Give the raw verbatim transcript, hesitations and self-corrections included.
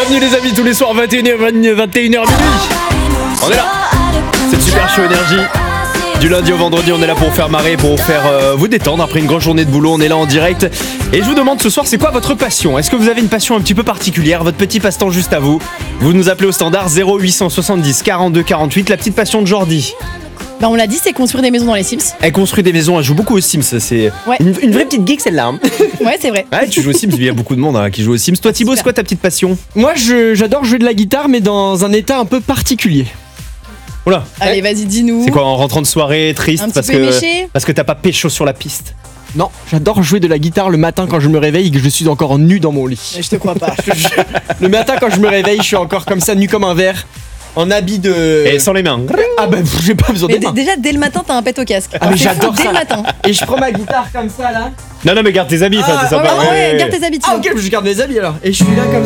Bienvenue les amis, tous les soirs vingt et une heures, vingt et une heures minuit. On est là. C'est le Super Show Énergie. Du lundi au vendredi, on est là pour vous faire marrer, pour vous faire euh, vous détendre après une grosse journée de boulot. On est là en direct. Et je vous demande ce soir, c'est quoi votre passion? Est-ce que vous avez une passion un petit peu particulière, votre petit passe-temps juste à vous? Vous nous appelez au standard zéro huit cent soixante-dix quarante-deux quarante-huit. La petite passion de Jordi. Bah on l'a dit, c'est construire des maisons dans les Sims. Elle construit des maisons, elle joue beaucoup aux Sims. C'est Ouais. une, une vraie petite geek celle-là. Hein. Ouais, c'est vrai. Ouais, tu joues aux Sims, il y a beaucoup de monde hein, qui joue aux Sims. Toi Thibaut, c'est quoi ta petite passion? Moi, je- j'adore jouer de la guitare, mais dans un état un peu particulier. Oula. Allez, vas-y, dis-nous. C'est quoi, en rentrant de soirée, triste Un petit parce peu que éméché parce que t'as pas pécho sur la piste? Non, j'adore jouer de la guitare le matin quand je me réveille et que je suis encore nu dans mon lit. Je te crois pas. Le matin quand je me réveille, je suis encore comme ça, nu comme un verre, en habit de... Et sans les mains. Ah bah j'ai pas besoin Mais des d- mains. déjà, dès le matin, t'as un pet au casque. Ah, mais C'est j'adore fou, Dès ça. le matin. Et je prends ma guitare comme ça là. Non non mais garde tes habits, enfin, Ah, c'est Ouais, sympa. ouais, ouais, garde tes habits. Ah ok, je garde mes habits alors. Et je suis là comme